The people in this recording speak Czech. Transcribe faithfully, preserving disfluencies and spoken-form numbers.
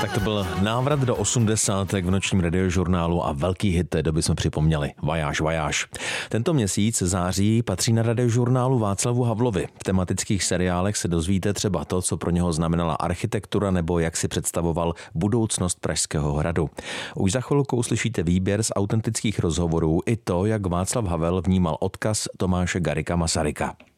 Tak to byl návrat do osmdesátek v nočním radiožurnálu a velký hit té doby jsme připomněli. Vajáš, vajáš. Tento měsíc září patří na radiožurnálu Václavu Havlovi. V tematických seriálech se dozvíte třeba to, co pro něho znamenala architektura nebo jak si představoval budoucnost Pražského hradu. Už za chvilku uslyšíte výběr z autentických rozhovorů i to, jak Václav Havel vnímal odkaz Tomáše Garrigua Masaryka.